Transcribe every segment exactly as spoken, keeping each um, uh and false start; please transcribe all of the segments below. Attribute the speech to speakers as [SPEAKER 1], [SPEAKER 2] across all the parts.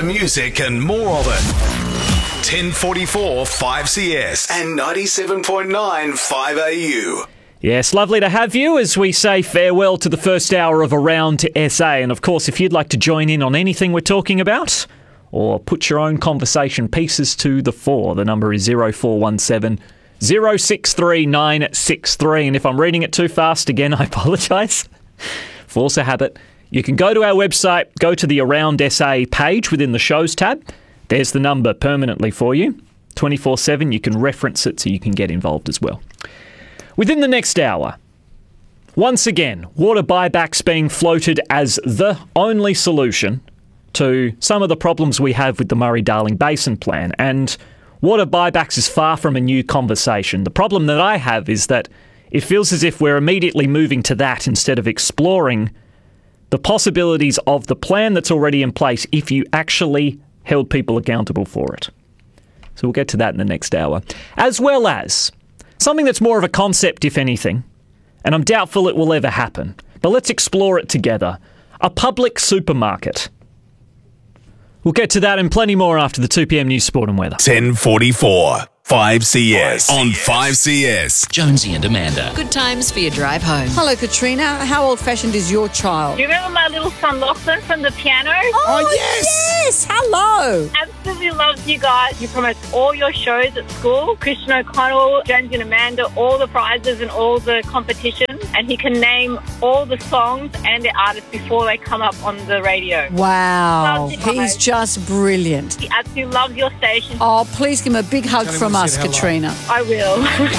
[SPEAKER 1] Better music and more of it. ten forty-four five C S and ninety-seven point nine five A U.
[SPEAKER 2] Yes, lovely to have you as we say farewell to the first hour of Around S A. And of course, if you'd like to join in on anything we're talking about or put your own conversation pieces to the fore, the number is zero four one seven, zero six three nine six three. And if I'm reading it too fast again, I apologise. Force a habit. You can go to our website, go to the Around S A page within the shows tab. There's the number permanently for you. twenty-four seven, you can reference it so you can get involved as well. Within the next hour, once again, water buybacks being floated as the only solution to some of the problems we have with the Murray-Darling Basin Plan. And water buybacks is far from a new conversation. The problem that I have is that it feels as if we're immediately moving to that instead of exploring the possibilities of the plan that's already in place if you actually held people accountable for it. So we'll get to that in the next hour. As well as something that's more of a concept, if anything, and I'm doubtful it will ever happen, but let's explore it together. A public supermarket. We'll get to that and plenty more after the two p.m. news, sport and weather.
[SPEAKER 1] ten forty-four five C S on five C S.
[SPEAKER 3] Jonesy and Amanda.
[SPEAKER 4] Good times for your drive home.
[SPEAKER 5] Hello, Katrina. How old-fashioned is your child?
[SPEAKER 6] Do you remember my little son Lachlan from the piano?
[SPEAKER 5] Oh, oh yes! Yes! Hello!
[SPEAKER 6] Absolutely loves you guys. You promote all your shows at school. Christian O'Connell, Jonesy and Amanda, all the prizes and all the competitions. And he can name all the songs and the artists before they come up on the radio.
[SPEAKER 5] Wow.
[SPEAKER 6] Loves you
[SPEAKER 5] He's
[SPEAKER 6] guys.
[SPEAKER 5] just brilliant.
[SPEAKER 6] He absolutely loves your station.
[SPEAKER 5] Oh, please give him a big hug from us, Katrina.
[SPEAKER 6] I will.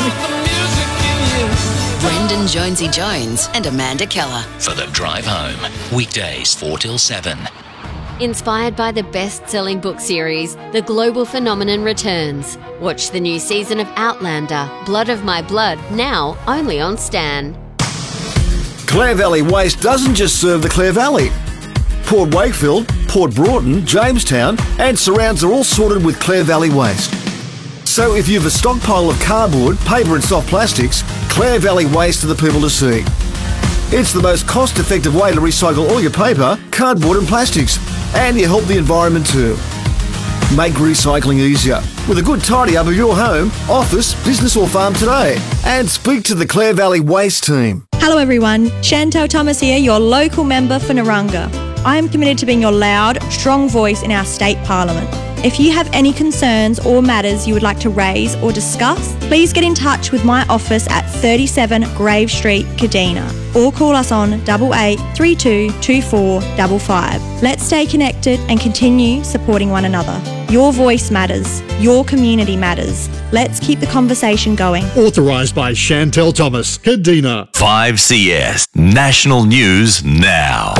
[SPEAKER 4] Brendan Jonesy Jones and Amanda Keller.
[SPEAKER 3] For the drive home. Weekdays four till seven.
[SPEAKER 7] Inspired by the best-selling book series, The Global Phenomenon returns. Watch the new season of Outlander, Blood of My Blood, now only on Stan.
[SPEAKER 8] Clare Valley Waste doesn't just serve the Clare Valley. Port Wakefield, Port Broughton, Jamestown and surrounds are all sorted with Clare Valley Waste. So if you've a stockpile of cardboard, paper and soft plastics, Clare Valley Waste are the people to see. It's the most cost-effective way to recycle all your paper, cardboard and plastics, and you help the environment too. Make recycling easier with a good tidy up of your home, office, business or farm today. And speak to the Clare Valley Waste team.
[SPEAKER 9] Hello everyone, Chantel Thomas here, your local member for Naranga. I am committed to being your loud, strong voice in our state parliament. If you have any concerns or matters you would like to raise or discuss, please get in touch with my office at thirty-seven Grave Street, Kadina, or call us on eight eight three two two four five five. Let's stay connected and continue supporting one another. Your voice matters. Your community matters. Let's keep the conversation going.
[SPEAKER 10] Authorised by Chantel Thomas, Kadina.
[SPEAKER 1] five C S National News Now.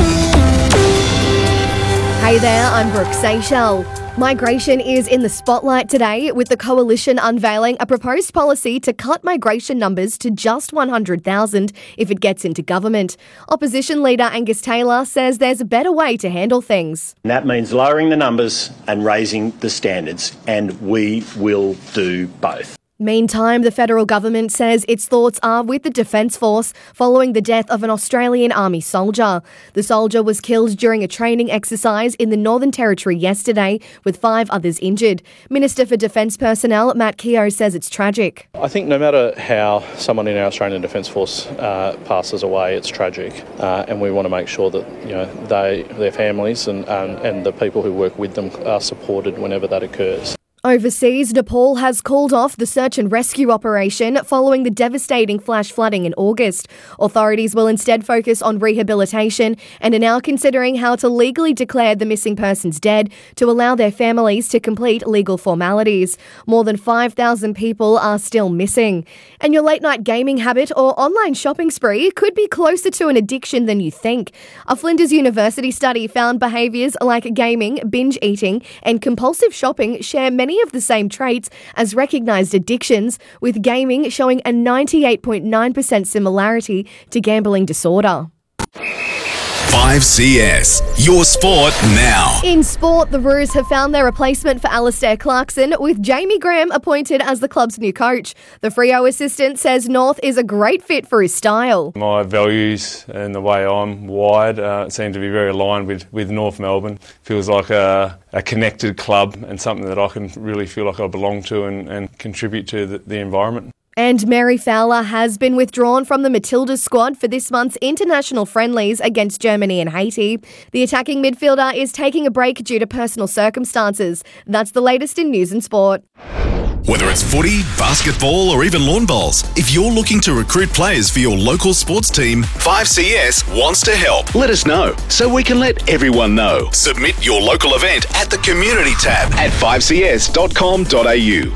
[SPEAKER 11] Hey there, I'm Brooke Seychelles. Migration is in the spotlight today, with the Coalition unveiling a proposed policy to cut migration numbers to just one hundred thousand if it gets into government. Opposition leader Angus Taylor says there's a better way to handle things.
[SPEAKER 12] And that means lowering the numbers and raising the standards, and we will do both.
[SPEAKER 11] Meantime, the federal government says its thoughts are with the Defence Force following the death of an Australian Army soldier. The soldier was killed during a training exercise in the Northern Territory yesterday, with five others injured. Minister for Defence Personnel Matt Keogh says it's tragic.
[SPEAKER 13] I think no matter how someone in our Australian Defence Force uh, passes away, it's tragic, uh, and we want to make sure that you know they, their families and, and, and the people who work with them are supported whenever that occurs.
[SPEAKER 11] Overseas, Nepal has called off the search and rescue operation following the devastating flash flooding in August. Authorities will instead focus on rehabilitation and are now considering how to legally declare the missing persons dead to allow their families to complete legal formalities. More than five thousand people are still missing. And your late-night gaming habit or online shopping spree could be closer to an addiction than you think. A Flinders University study found behaviours like gaming, binge eating and compulsive shopping share many of the same traits as recognised addictions, with gaming showing a ninety-eight point nine percent similarity to gambling disorder.
[SPEAKER 1] five C S. Your sport now.
[SPEAKER 11] In sport, the Roos have found their replacement for Alistair Clarkson, with Jamie Graham appointed as the club's new coach. The Freo assistant says North is a great fit for his style.
[SPEAKER 14] My values and the way I'm wired uh, seem to be very aligned with, with North Melbourne. Feels like a, a connected club and something that I can really feel like I belong to and, and contribute to the, the environment.
[SPEAKER 11] And Mary Fowler has been withdrawn from the Matildas squad for this month's international friendlies against Germany and Haiti. The attacking midfielder is taking a break due to personal circumstances. That's the latest in news and sport.
[SPEAKER 1] Whether it's footy, basketball or even lawn bowls, if you're looking to recruit players for your local sports team, five C S wants to help. Let us know so we can let everyone know. Submit your local event at the community tab at five c s dot com dot a u.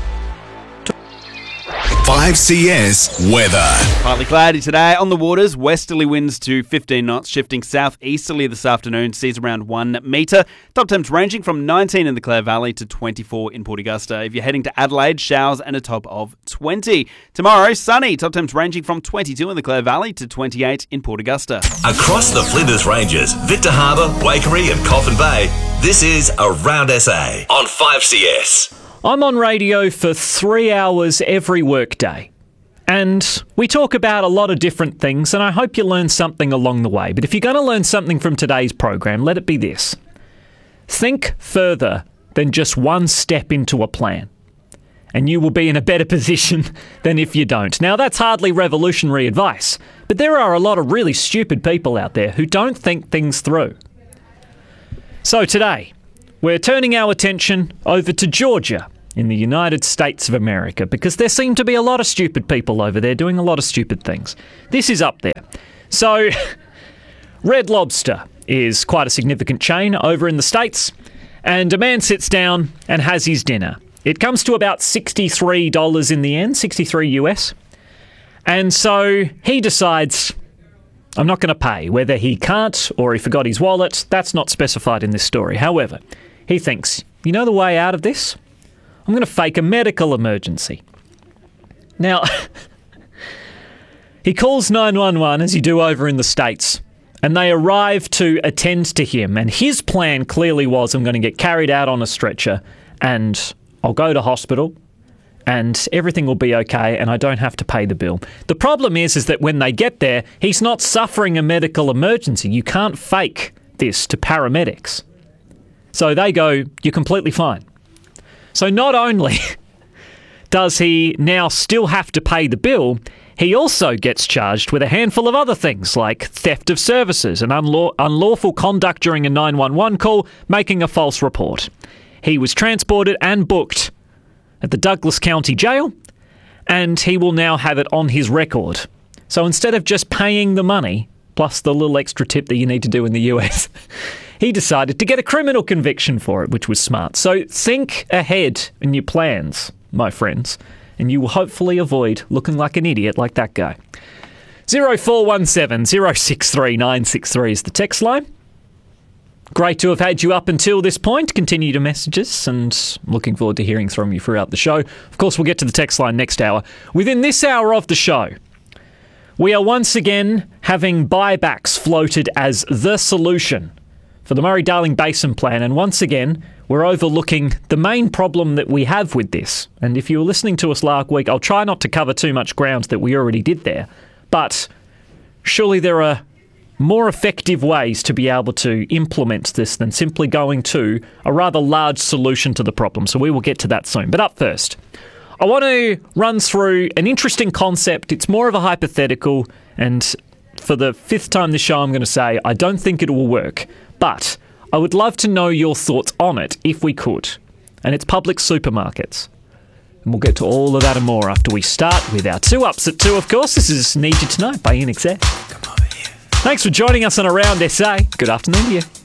[SPEAKER 1] five C S weather.
[SPEAKER 15] Partly cloudy today on the waters. Westerly winds to fifteen knots, shifting southeasterly this afternoon. Seas around one metre. Top temps ranging from nineteen in the Clare Valley to twenty-four in Port Augusta. If you're heading to Adelaide, showers and a top of twenty. Tomorrow, sunny. Top temps ranging from twenty-two in the Clare Valley to twenty-eight in Port Augusta.
[SPEAKER 16] Across the Flinders Ranges, Victor Harbour, Waikerie and Coffin Bay, this is Around S A on five C S.
[SPEAKER 2] I'm on radio for three hours every workday. And we talk about a lot of different things, and I hope you learn something along the way. But if you're going to learn something from today's program, let it be this. Think further than just one step into a plan, and you will be in a better position than if you don't. Now, that's hardly revolutionary advice, but there are a lot of really stupid people out there who don't think things through. So today, we're turning our attention over to Georgia in the United States of America, because there seem to be a lot of stupid people over there doing a lot of stupid things. This is up there. So, Red Lobster is quite a significant chain over in the States, and a man sits down and has his dinner. It comes to about sixty-three dollars in the end, sixty-three U S. And so he decides, I'm not going to pay. Whether he can't or he forgot his wallet, that's not specified in this story. However, he thinks, you know the way out of this? I'm going to fake a medical emergency. Now, he calls nine one one, as you do over in the States, and they arrive to attend to him. And his plan clearly was, I'm going to get carried out on a stretcher and I'll go to hospital and everything will be okay and I don't have to pay the bill. The problem is, is that when they get there, he's not suffering a medical emergency. You can't fake this to paramedics. So they go, you're completely fine. So not only does he now still have to pay the bill, he also gets charged with a handful of other things like theft of services and unlaw- unlawful conduct during a nine one one call, making a false report. He was transported and booked at the Douglas County Jail, and he will now have it on his record. So instead of just paying the money, plus the little extra tip that you need to do in the U S, he decided to get a criminal conviction for it, which was smart. So think ahead in your plans, my friends, and you will hopefully avoid looking like an idiot like that guy. zero four one seven, zero six three, nine six three is the text line. Great to have had you up until this point. Continue to message us, and looking forward to hearing from you throughout the show. Of course, we'll get to the text line next hour. Within this hour of the show, we are once again having buybacks floated as the solution for the Murray-Darling Basin Plan, and once again, we're overlooking the main problem that we have with this. And if you were listening to us last week, I'll try not to cover too much ground that we already did there, but surely there are more effective ways to be able to implement this than simply going to a rather large solution to the problem. So we will get to that soon. But up first, I want to run through an interesting concept. It's more of a hypothetical, and for the fifth time this show, I'm going to say I don't think it will work. But I would love to know your thoughts on it, if we could. And it's public supermarkets. And we'll get to all of that and more after we start with our two ups at two, of course. This is Need You to Know by I N X S. Come over here. Thanks for joining us on Around S A. Good afternoon to you.